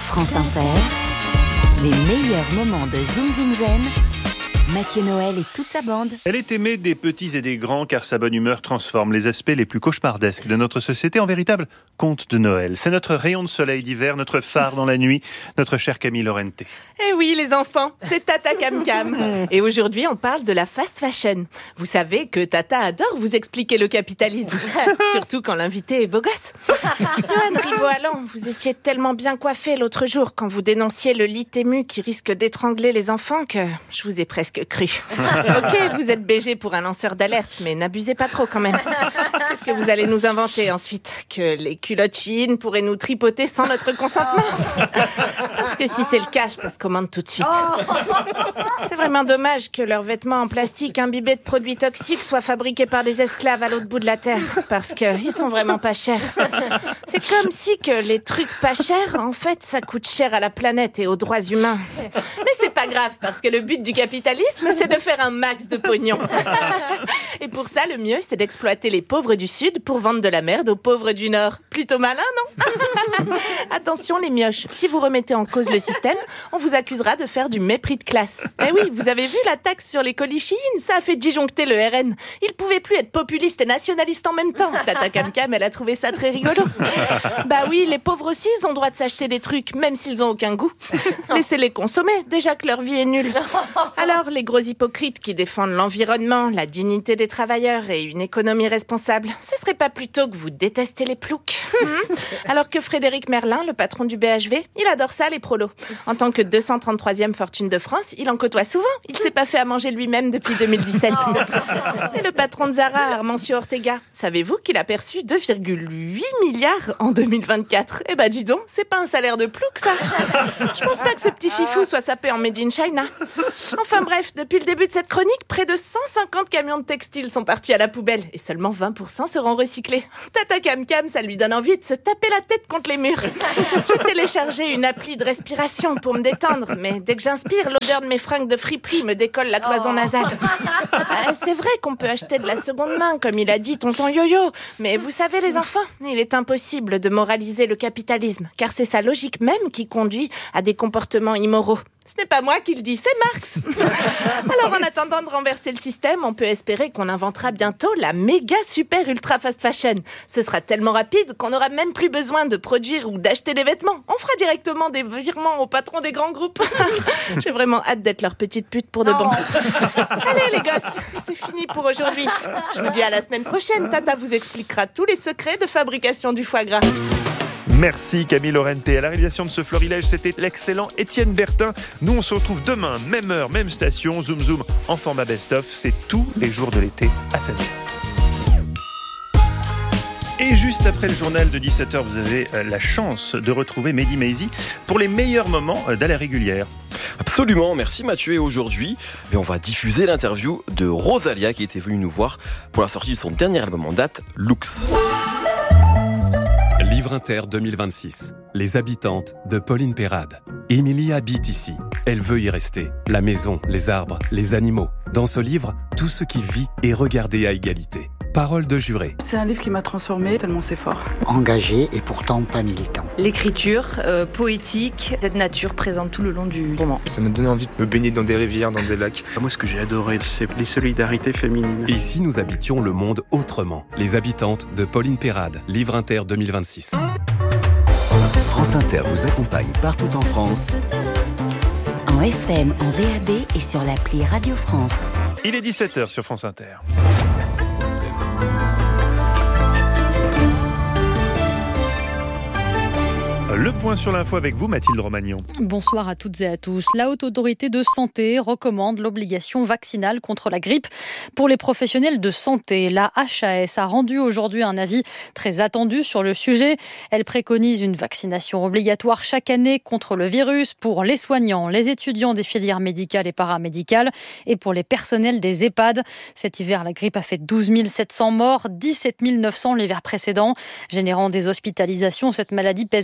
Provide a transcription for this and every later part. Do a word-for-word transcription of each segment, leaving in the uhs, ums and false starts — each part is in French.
France Inter, les meilleurs moments de Zoom Zoom Zen. Mathieu Noël et toute sa bande. Elle est aimée des petits et des grands car sa bonne humeur transforme les aspects les plus cauchemardesques de notre société en véritable conte de Noël. C'est notre rayon de soleil d'hiver, notre phare dans la nuit, notre chère Camille Lorente. Eh oui les enfants, c'est Tata Cam Cam. Et aujourd'hui on parle de la fast fashion. Vous savez que Tata adore vous expliquer le capitalisme. Surtout quand l'invité est beau gosse. Johan Riveau-Allan, vous étiez tellement bien coiffé l'autre jour quand vous dénonciez le lit ému qui risque d'étrangler les enfants que je vous ai presque cru. Ok, vous êtes B G pour un lanceur d'alerte, mais n'abusez pas trop quand même. Qu'est-ce que vous allez nous inventer ensuite? Que les culottes Shein pourraient nous tripoter sans notre consentement? Parce que si c'est le cas, je passe commande tout de suite. C'est vraiment dommage que leurs vêtements en plastique imbibés de produits toxiques soient fabriqués par des esclaves à l'autre bout de la terre, parce qu'ils sont vraiment pas chers. C'est comme si que les trucs pas chers, en fait, ça coûte cher à la planète et aux droits humains. Mais c'est pas grave, parce que le but du capitalisme, c'est de faire un max de pognon. Et pour ça, le mieux, c'est d'exploiter les pauvres du Sud pour vendre de la merde aux pauvres du Nord. Plutôt malin, non? Attention les mioches, si vous remettez en cause le système, on vous accusera de faire du mépris de classe. Eh oui, vous avez vu la taxe sur les colis Shein? Ça a fait disjoncter le R N. Il pouvait plus être populiste et nationaliste en même temps. Tata Cam Cam, elle a trouvé ça très rigolo. Bah oui, les pauvres aussi, ils ont le droit de s'acheter des trucs, même s'ils ont aucun goût. Laissez-les consommer, déjà que leur vie est nulle. Alors, les gros hypocrites qui défendent l'environnement, la dignité des travailleurs et une économie responsable, ce serait pas plutôt que vous détestez les ploucs? Alors que Frédéric Merlin, le patron du B H V, il adore ça, les prolos. En tant que deux cent trente-troisième fortune de France, il en côtoie souvent. Il s'est pas fait à manger lui-même depuis deux mille dix-sept. Et le patron de Zara, Armancio Ortega, savez-vous qu'il a perçu deux virgule huit milliards en deux mille vingt-quatre? Eh ben dis donc, c'est pas un salaire de plouc ça. Je pense pas que ce petit fifou soit sapé en Made in China. Enfin bref, depuis le début de cette chronique, près de cent cinquante camions de textiles sont partis à la poubelle et seulement vingt pour cent seront recyclés. Tata Cam Cam, ça lui donne envie de se taper la tête contre les murs. J'ai téléchargé une appli de respiration pour me détendre, mais dès que j'inspire, l'odeur de mes fringues de friperie me décolle la cloison nasale. Euh, c'est vrai qu'on peut acheter de la seconde main, comme il a dit tonton Yo-Yo, mais vous savez les enfants, il est impossible de moraliser le capitalisme, car c'est sa logique même qui conduit à des comportements immoraux. Ce n'est pas moi qui le dis, c'est Marx. Alors en attendant de renverser le système, on peut espérer qu'on inventera bientôt la méga super ultra fast fashion. Ce sera tellement rapide qu'on n'aura même plus besoin de produire ou d'acheter des vêtements. On fera directement des virements au patron des grands groupes. J'ai vraiment hâte d'être leur petite pute pour de bon. Allez les gosses, c'est fini pour aujourd'hui. Je vous dis à la semaine prochaine. Tata vous expliquera tous les secrets de fabrication du foie gras. Merci Camille Lorente. À la réalisation de ce florilège, c'était l'excellent Étienne Bertin. Nous, on se retrouve demain, même heure, même station. Zoom Zoom en format best-of. C'est tous les jours de l'été à seize heures. Et juste après le journal de dix-sept heures, vous avez la chance de retrouver Mehdi Maizi pour les meilleurs moments d'À la régulière. Absolument, merci Mathieu. Et aujourd'hui, on va diffuser l'interview de Rosalia qui était venue nous voir pour la sortie de son dernier album en date, Lux. Livre Inter deux mille vingt-six. Les habitantes de Pauline Perrade. Émilie habite ici. Elle veut y rester. La maison, les arbres, les animaux. Dans ce livre, tout ce qui vit est regardé à égalité. Parole de juré. C'est un livre qui m'a transformée, tellement c'est fort. Engagé et pourtant pas militant. L'écriture euh, poétique, cette nature présente tout le long du roman. Ça m'a donné envie de me baigner dans des rivières, dans des lacs. Moi, ce que j'ai adoré, c'est les solidarités féminines. Et si nous habitions le monde autrement? Les habitantes de Pauline Perrade. Livre Inter deux mille vingt-six. France Inter vous accompagne partout en France. En F M, en D A B et sur l'appli Radio France. Il est dix-sept heures sur France Inter. Le point sur l'info avec vous, Mathilde Romagnon. Bonsoir à toutes et à tous. La Haute Autorité de Santé recommande l'obligation vaccinale contre la grippe pour les professionnels de santé. La H A S a rendu aujourd'hui un avis très attendu sur le sujet. Elle préconise une vaccination obligatoire chaque année contre le virus pour les soignants, les étudiants des filières médicales et paramédicales et pour les personnels des EHPAD. Cet hiver, la grippe a fait douze mille sept cents morts, dix-sept mille neuf cents l'hiver précédent. Générant des hospitalisations, cette maladie pèse fortement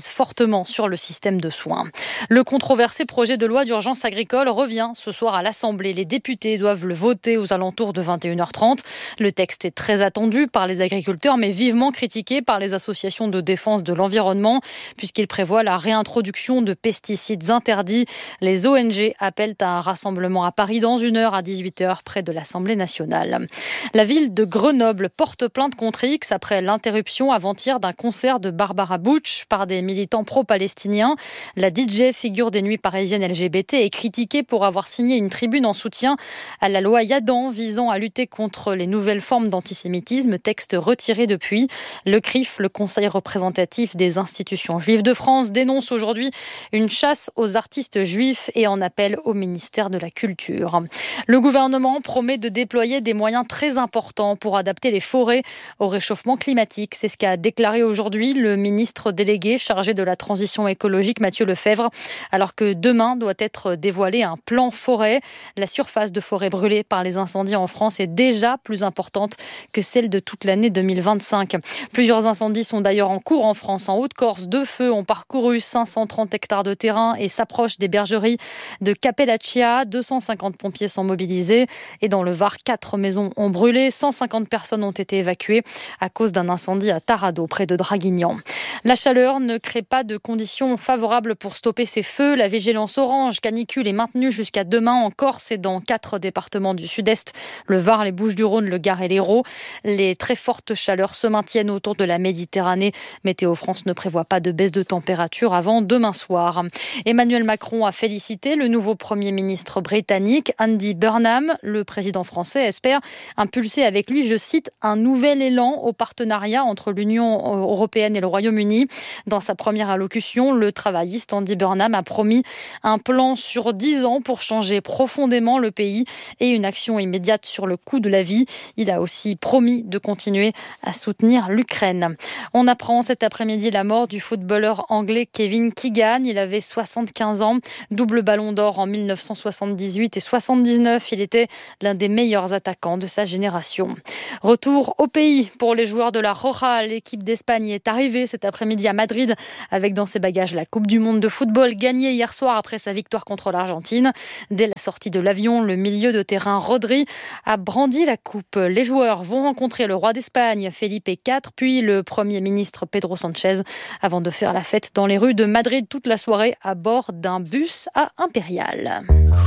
fortement sur le système de soins. Le controversé projet de loi d'urgence agricole revient ce soir à l'Assemblée. Les députés doivent le voter aux alentours de vingt et une heures trente. Le texte est très attendu par les agriculteurs, mais vivement critiqué par les associations de défense de l'environnement, puisqu'il prévoit la réintroduction de pesticides interdits. Les O N G appellent à un rassemblement à Paris dans une heure à dix-huit heures près de l'Assemblée nationale. La ville de Grenoble porte plainte contre X après l'interruption avant-hier d'un concert de Barbara Butch par des militants pro-palestiniens. La D J, figure des nuits parisiennes L G B T, est critiquée pour avoir signé une tribune en soutien à la loi Yadan visant à lutter contre les nouvelles formes d'antisémitisme, texte retiré depuis. Le C R I F, le Conseil représentatif des institutions juives de France, dénonce aujourd'hui une chasse aux artistes juifs et en appelle au ministère de la Culture. Le gouvernement promet de déployer des moyens très importants pour adapter les forêts au réchauffement climatique. C'est ce qu'a déclaré aujourd'hui le ministre délégué chargé de la transition écologique, Matthieu Lefebvre, alors que demain doit être dévoilé un plan forêt. La surface de forêt brûlée par les incendies en France est déjà plus importante que celle de toute l'année deux mille vingt-cinq. Plusieurs incendies sont d'ailleurs en cours en France. En Haute-Corse, deux feux ont parcouru cinq cent trente hectares de terrain et s'approchent des bergeries de Capellaccia. deux cent cinquante pompiers sont mobilisés. Et dans le Var, quatre maisons ont brûlé. cent cinquante personnes ont été évacuées à cause d'un incendie à Tarado, près de Draguignan. La chaleur ne crée pas de conditions favorables pour stopper ces feux. La vigilance orange canicule est maintenue jusqu'à demain en Corse et dans quatre départements du sud-est, le Var, les Bouches-du-Rhône, le Gard et l'Hérault. Les très fortes chaleurs se maintiennent autour de la Méditerranée. Météo France ne prévoit pas de baisse de température avant demain soir. Emmanuel Macron a félicité le nouveau Premier ministre britannique, Andy Burnham. Le président français espère impulser avec lui, je cite, un nouvel élan au partenariat entre l'Union européenne et le Royaume-Uni. Dans sa première allocution, le travailliste Andy Burnham a promis un plan sur dix ans pour changer profondément le pays et une action immédiate sur le coût de la vie. Il a aussi promis de continuer à soutenir l'Ukraine. On apprend cet après-midi la mort du footballeur anglais Kevin Keegan. Il avait soixante-quinze ans, double ballon d'or en mille neuf cent soixante-dix-huit et soixante-dix-neuf. Il était l'un des meilleurs attaquants de sa génération. Retour au pays pour les joueurs de la Roja. L'équipe d'Espagne est arrivée cet après-midi à Madrid avec dans ses bagages la Coupe du Monde de football gagnée hier soir après sa victoire contre l'Argentine. Dès la sortie de l'avion, le milieu de terrain Rodri a brandi la coupe. Les joueurs vont rencontrer le roi d'Espagne, Felipe quatre, puis le Premier ministre Pedro Sánchez avant de faire la fête dans les rues de Madrid toute la soirée à bord d'un bus à Impérial.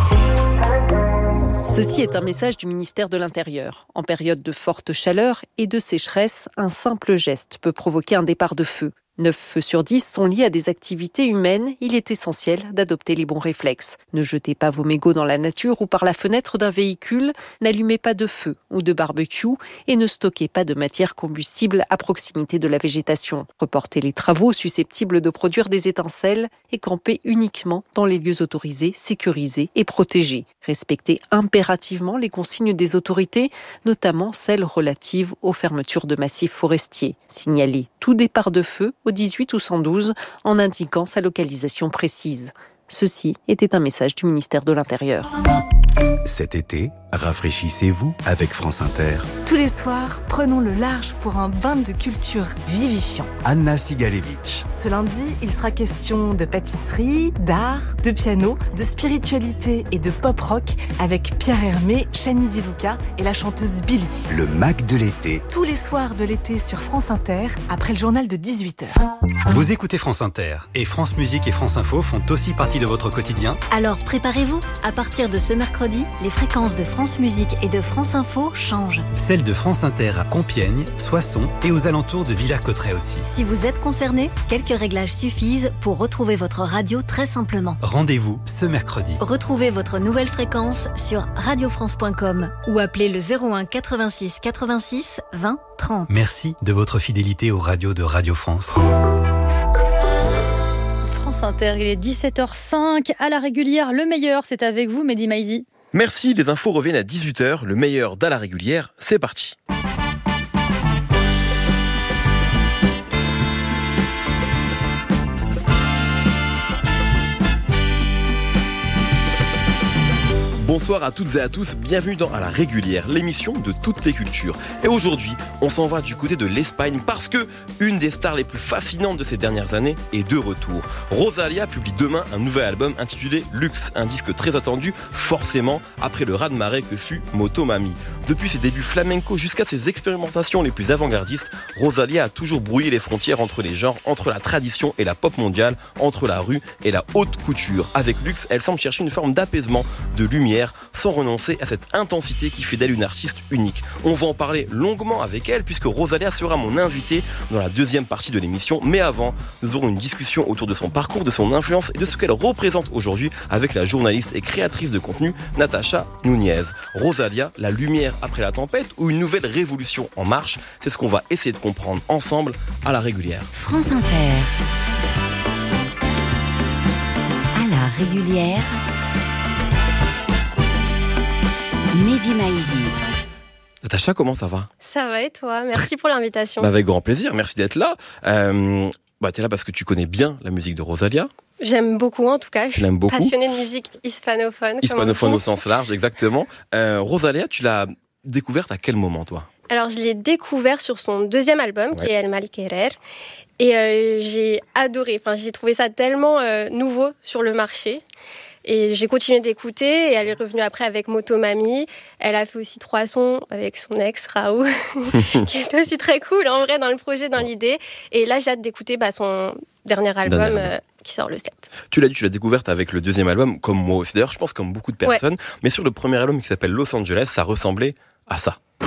Ceci est un message du ministère de l'Intérieur. En période de forte chaleur et de sécheresse, un simple geste peut provoquer un départ de feu. neuf feux sur dix sont liés à des activités humaines. Il est essentiel d'adopter les bons réflexes. Ne jetez pas vos mégots dans la nature ou par la fenêtre d'un véhicule. N'allumez pas de feu ou de barbecue et ne stockez pas de matière combustible à proximité de la végétation. Reportez les travaux susceptibles de produire des étincelles et campez uniquement dans les lieux autorisés, sécurisés et protégés. Respectez impérativement les consignes des autorités, notamment celles relatives aux fermetures de massifs forestiers. Signalez tout départ de feu au dix-huit ou cent douze en indiquant sa localisation précise. Ceci était un message du ministère de l'Intérieur. Cet été, rafraîchissez-vous avec France Inter. Tous les soirs, prenons le large pour un bain de culture vivifiant. Anna Sigalevitch. Ce lundi, il sera question de pâtisserie, d'art, de piano, de spiritualité et de pop-rock avec Pierre Hermé, Chani Di Luca et la chanteuse Billy. Le Mac de l'été. Tous les soirs de l'été sur France Inter, après le journal de dix-huit heures. Vous écoutez France Inter et France Musique et France Info font aussi partie de votre quotidien. Alors préparez-vous. À partir de ce mercredi, les fréquences de France Musique et de France Info changent. Celles de France Inter à Compiègne, Soissons et aux alentours de Villers-Cotterêts aussi. Si vous êtes concerné, quelques réglages suffisent pour retrouver votre radio très simplement. Rendez-vous ce mercredi. Retrouvez votre nouvelle fréquence sur radio france point com ou appelez le zéro un quatre-vingt-six quatre-vingt-six vingt trente. Merci de votre fidélité aux radios de Radio France. France Inter, il est dix-sept heures cinq à la régulière. Le meilleur, c'est avec vous, Mehdi Maizi. Merci, les infos reviennent à dix-huit heures. Le meilleur d'à la régulière, c'est parti. Bonsoir à toutes et à tous, bienvenue dans À la régulière, l'émission de toutes les cultures. Et aujourd'hui, on s'en va du côté de l'Espagne parce que une des stars les plus fascinantes de ces dernières années est de retour. Rosalía publie demain un nouvel album intitulé Lux, un disque très attendu, forcément, après le raz-de-marée que fut Motomami. Depuis ses débuts flamenco jusqu'à ses expérimentations les plus avant-gardistes, Rosalía a toujours brouillé les frontières entre les genres, entre la tradition et la pop mondiale, entre la rue et la haute couture. Avec Lux, elle semble chercher une forme d'apaisement, de lumière, sans renoncer à cette intensité qui fait d'elle une artiste unique. On va en parler longuement avec elle puisque Rosalía sera mon invitée dans la deuxième partie de l'émission. Mais avant, nous aurons une discussion autour de son parcours, de son influence et de ce qu'elle représente aujourd'hui avec la journaliste et créatrice de contenu Natacha Núñez. Rosalía, la lumière après la tempête ou une nouvelle révolution en marche, c'est ce qu'on va essayer de comprendre ensemble à la régulière. France Inter. À la régulière. Mehdi Maizi. Natacha, comment ça va ? Ça va et toi ? Merci pour l'invitation. Bah avec grand plaisir, merci d'être là. Euh, bah t'es là parce que tu connais bien la musique de Rosalía. J'aime beaucoup en tout cas. Tu l'aimes beaucoup ? Passionnée de musique hispanophone. Hispanophone au sens large, exactement. Euh, Rosalía, tu l'as découverte à quel moment toi ? Alors je l'ai découvert sur son deuxième album, ouais. qui est El Mal Querer. Et euh, j'ai adoré, enfin, j'ai trouvé ça tellement euh, nouveau sur le marché. Et j'ai continué d'écouter et elle est revenue après avec Motomami. Elle a fait aussi trois sons avec son ex, Raoult, qui est aussi très cool en vrai dans le projet, dans l'idée. Et là, j'ai hâte d'écouter bah, son dernier album euh, qui sort le sept. Tu l'as dit, tu l'as découverte avec le deuxième album, comme moi aussi. D'ailleurs, je pense comme beaucoup de personnes. Ouais. Mais sur le premier album qui s'appelle Los Angeles, ça ressemblait à ça.